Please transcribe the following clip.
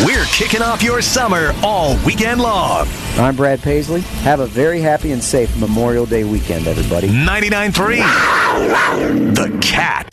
We're kicking off your summer all weekend long. I'm Brad Paisley. Have a very happy and safe Memorial Day weekend, everybody. 99.3 The Cat.